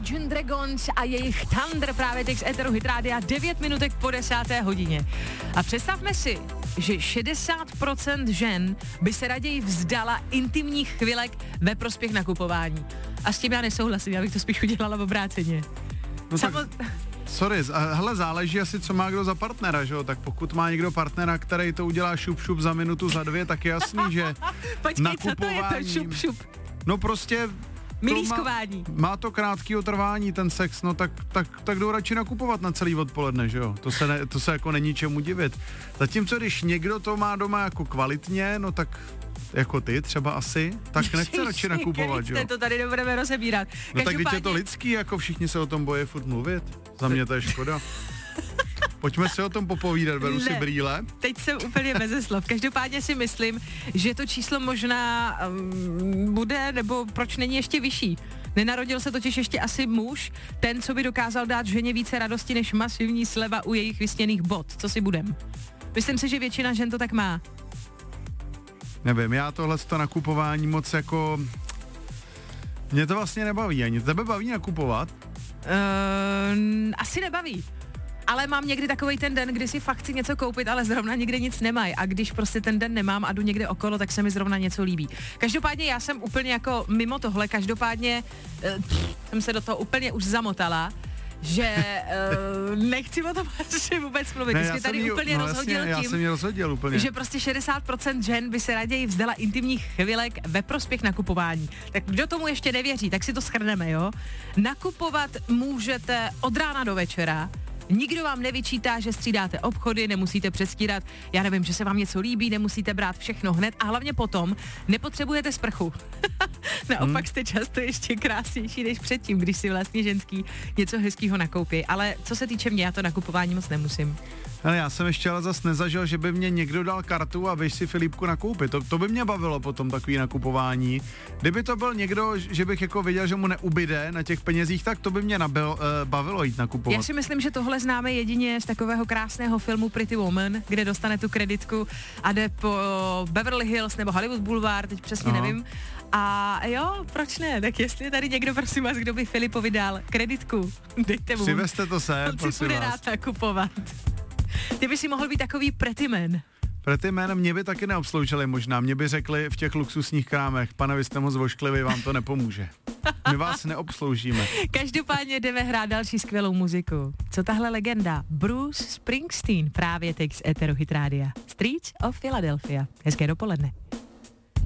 Imagine Dragons a jejich Thunder právě teď z Eteru Hit Rádia 9 minutek po 10. hodině. A představme si, že 60% žen by se raději vzdala intimních chvilek ve prospěch nakupování. A s tím já nesouhlasím, já bych to spíš udělala v obráceně. No sorry, hele, záleží asi, co má kdo za partnera, že jo? Tak pokud má někdo partnera, který to udělá šup tak za minutu, za 2, tak je jasný, že počkej, nakupování... co to je to šup? No prostě... Milískování. Má to krátký trvání, ten sex, no tak jdou radši nakupovat na celý odpoledne, že jo? To se jako není čemu divit. Zatímco když někdo to má doma jako kvalitně, no tak jako ty třeba asi, tak nechce radši nakupovat, jo? To tady nebudeme rozebírat. No tak víte, je to lidský, jako všichni se o tom boje furt mluvit. Za mě to je škoda. Pojďme si o tom popovídat, beru si brýle. Teď jsem úplně beze slov. Každopádně si myslím, že to číslo možná bude, nebo proč není ještě vyšší. Nenarodil se totiž ještě asi muž, ten, co by dokázal dát ženě více radosti než masivní sleva u jejich vysněných bot. Co si budem? Myslím si, že většina žen to tak má. Nevím, já tohleto nakupování moc jako... Mě to vlastně nebaví ani. Tebe baví nakupovat? Asi nebaví. Ale mám někdy takovej ten den, kdy si fakt chci něco koupit, ale zrovna někde nic nemají. A když prostě ten den nemám a jdu někde okolo, tak se mi zrovna něco líbí. Každopádně já jsem úplně jako mimo tohle, každopádně jsem se do toho úplně už zamotala, že nechci o tom asi vůbec mluvit. Ty jsi tady úplně rozhodil já jsem ji rozhodil úplně. Že prostě 60% žen by se raději vzdala intimních chvilek ve prospěch nakupování. Tak kdo tomu ještě nevěří, tak si to shrneme, jo? Nakupovat můžete od rána do večera. Nikdo vám nevyčítá, že střídáte obchody, nemusíte přestírat, já nevím, že se vám něco líbí, nemusíte brát všechno hned a hlavně potom nepotřebujete sprchu. Naopak jste často ještě krásnější než předtím, když si vlastně ženský něco hezkýho nakoupí. Ale co se týče mě, já to nakupování moc nemusím. Ale já jsem ještě ale zas nezažil, že by mě někdo dal kartu a běž si Filipku nakoupit. To by mě bavilo potom takový nakupování. Kdyby to byl někdo, že bych jako viděl, že mu neubyde na těch penězích, tak to by mě bavilo jít nakupovat. Já si myslím, že tohle známe jedině z takového krásného filmu Pretty Woman, kde dostane tu kreditku a jde po Beverly Hills nebo Hollywood Boulevard, teď přesně nevím. A jo, proč ne? Tak jestli je tady někdo, prosím vás, kdo by Filipovi dal kreditku, dejte mu. Přivezte to sem, prosím vás. Rád nakupovat. Ty by si mohl být takový pretty man. Pretty man mě by taky neobsloužili možná. Mě by řekli v těch luxusních krámech, pane, vy jste moc vošklivý, vám to nepomůže. My vás neobsloužíme. Každopádně jdeme hrát další skvělou muziku. Co tahle legenda? Bruce Springsteen právě teď z Eteru Hit Rádia. Streets of Philadelphia. Hezké dopoledne.